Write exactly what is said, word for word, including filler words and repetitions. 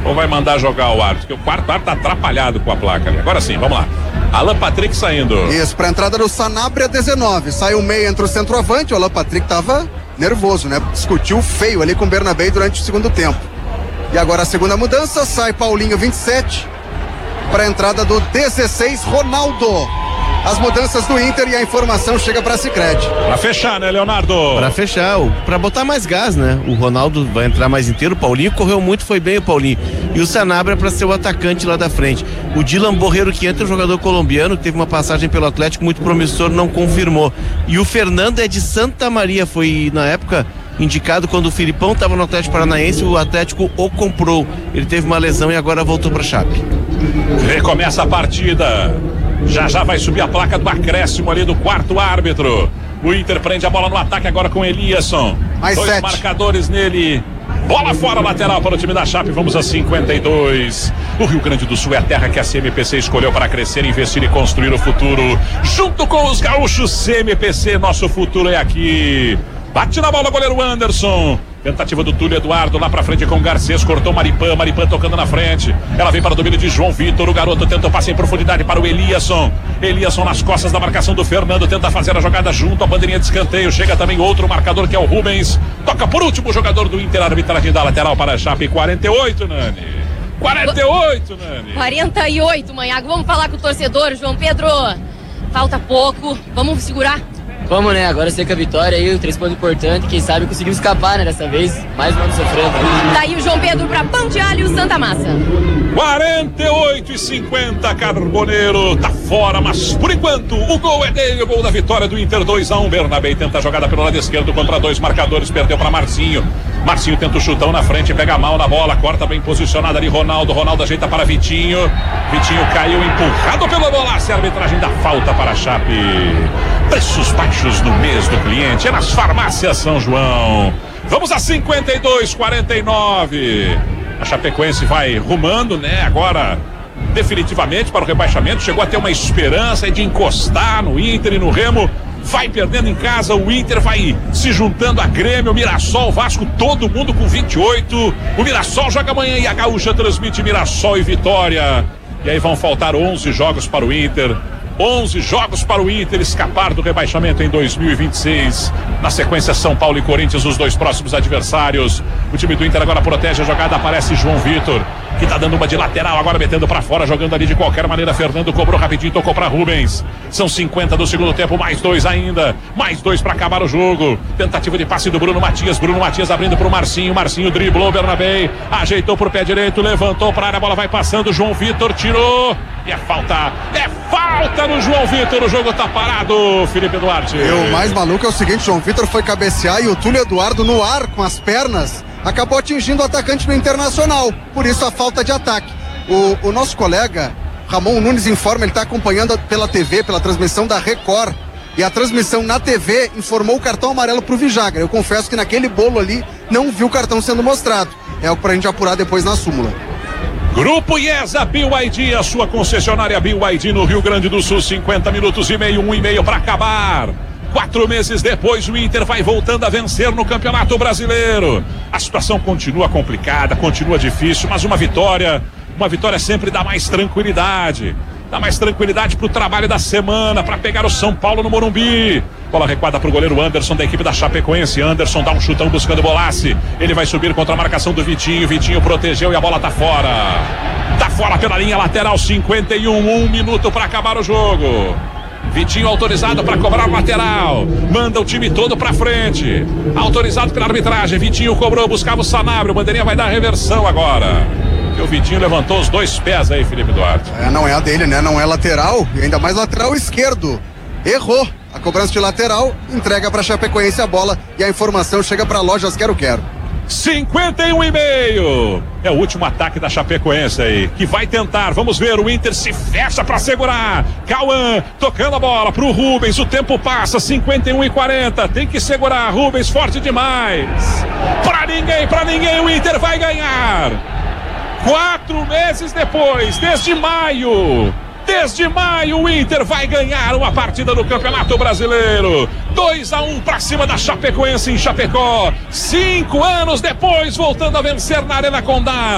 ou vai mandar jogar o árbitro? Porque o quarto árbitro tá atrapalhado com a placa ali. Agora sim, vamos lá. Alan Patrick saindo. Isso, pra entrada do Sanabria dezenove. Saiu meio entre o centroavante, o Alan Patrick tava nervoso, né? Discutiu feio ali com o Bernabé durante o segundo tempo. E agora a segunda mudança, sai Paulinho vinte e sete. Pra entrada do dezesseis, Ronaldo. As mudanças do Inter e a informação chega pra Sicredi. Pra fechar, né, Leonardo? Pra fechar, pra botar mais gás, né? O Ronaldo vai entrar mais inteiro, o Paulinho correu muito, foi bem o Paulinho. E o Sanabria pra ser o atacante lá da frente. O Dylan Borreiro, que entra, o jogador colombiano, teve uma passagem pelo Atlético muito promissor, não confirmou. E o Fernando é de Santa Maria, foi na época indicado quando o Filipão estava no Atlético Paranaense, o Atlético o comprou. Ele teve uma lesão e agora voltou pra Chape. Recomeça a partida. Já já vai subir a placa do acréscimo ali do quarto árbitro. O Inter prende a bola no ataque agora com Eliasson. Mais Dois sete. marcadores nele. Bola fora, lateral para o time da Chape. Vamos a cinquenta e dois. O Rio Grande do Sul é a terra que a C M P C escolheu para crescer, investir e construir o futuro. Junto com os gaúchos, C M P C, nosso futuro é aqui. Bate na bola o goleiro Anderson. Tentativa do Túlio Eduardo lá pra frente com o Garcês, cortou Maripan, Maripan tocando na frente. Ela vem para o domínio de João Vitor, o garoto tenta o passe em profundidade para o Eliasson. Eliasson nas costas da marcação do Fernando, tenta fazer a jogada junto à bandeirinha de escanteio. Chega também outro marcador que é o Rubens. Toca por último o jogador do Inter, arbitragem da lateral para a Chape. Quarenta e oito, Nani. Quarenta e oito, Nani. Quarenta e oito, Manhago. Vamos falar com o torcedor, João Pedro. Falta pouco, vamos segurar. Vamos, né? Agora sei que a vitória aí, o três pontos importante, quem sabe conseguimos escapar, né? Dessa vez, mais um ano sofrendo. Daí o João Pedro pra Pão de Alho, Santa Massa. quarenta e oito e cinquenta, Carboneiro tá fora, mas por enquanto o gol é dele, o gol da vitória do Inter. Dois a um, Bernabé tenta a jogada pelo lado esquerdo contra dois marcadores, perdeu para Marcinho. Marcinho tenta o chutão na frente, pega mal na bola, corta bem posicionado ali Ronaldo, Ronaldo ajeita para Vitinho. Vitinho caiu empurrado pelo Bolassi, a arbitragem dá falta para a Chape. Preços baixos no mês do cliente, é nas farmácias São João. Vamos a cinquenta e dois, quarenta e nove. A Chapecoense vai rumando, né? Agora definitivamente para o rebaixamento. Chegou a ter uma esperança de encostar no Inter e no Remo. Vai perdendo em casa, o Inter vai se juntando a Grêmio, Mirassol, Vasco, todo mundo com vinte e oito. O Mirassol joga amanhã e a Gaúcha transmite Mirassol e Vitória. E aí vão faltar onze jogos para o Inter. onze jogos para o Inter escapar do rebaixamento em dois mil e vinte e seis. Na sequência, São Paulo e Corinthians, os dois próximos adversários. O time do Inter agora protege a jogada, aparece João Vitor, que tá dando uma de lateral, agora metendo pra fora, jogando ali de qualquer maneira. Fernando cobrou rapidinho, tocou pra Rubens. São cinquenta do segundo tempo, mais dois ainda. Mais dois pra acabar o jogo. Tentativa de passe do Bruno Matias. Bruno Matias abrindo pro Marcinho. Marcinho driblou, Bernabé ajeitou pro pé direito, levantou pra área, a bola vai passando. João Vitor tirou. E é falta, é falta no João Vitor. O jogo tá parado, Felipe Duarte. E o mais maluco é o seguinte: João Vitor foi cabecear e o Túlio Eduardo no ar com as pernas acabou atingindo o atacante do Internacional, por isso a falta de ataque. O, o nosso colega Ramon Nunes informa, ele está acompanhando pela T V, pela transmissão da Record, e a transmissão na T V informou o cartão amarelo pro Vijagra. Eu confesso que naquele bolo ali não vi o cartão sendo mostrado, é o pra gente apurar depois na súmula. Grupo IESA B Y D, a sua concessionária B Y D no Rio Grande do Sul. Cinquenta minutos e meio, um e meio para acabar. Quatro meses depois, o Inter vai voltando a vencer no Campeonato Brasileiro. A situação continua complicada, continua difícil, mas uma vitória, uma vitória sempre dá mais tranquilidade. Dá mais tranquilidade pro trabalho da semana, para pegar o São Paulo no Morumbi. Bola recuada pro goleiro Anderson da equipe da Chapecoense. Anderson dá um chutão buscando o Bolassi. Ele vai subir contra a marcação do Vitinho. Vitinho protegeu e a bola tá fora. Tá fora pela linha lateral, cinquenta e um, um minuto para acabar o jogo. Vitinho autorizado para cobrar o lateral. Manda o time todo pra frente. Autorizado pela arbitragem. Vitinho cobrou, buscava o Sanabria. O bandeirinha vai dar reversão agora. E o Vitinho levantou os dois pés aí, Felipe Duarte. É, não é a dele, né? Não é lateral. E ainda mais lateral esquerdo. Errou. A cobrança de lateral entrega pra Chapecoense a bola. E a informação chega pra Lojas Quero Quero. cinquenta e um e meio. É o último ataque da Chapecoense aí, que vai tentar, vamos ver, o Inter se fecha para segurar. Cauã tocando a bola pro Rubens, o tempo passa, cinquenta e um e quarenta, tem que segurar, Rubens forte demais. Pra ninguém, pra ninguém, o Inter vai ganhar. Quatro meses depois, desde maio. Desde maio, o Inter vai ganhar uma partida no Campeonato Brasileiro. dois a um para cima da Chapecoense em Chapecó. Cinco anos depois, voltando a vencer na Arena Condá.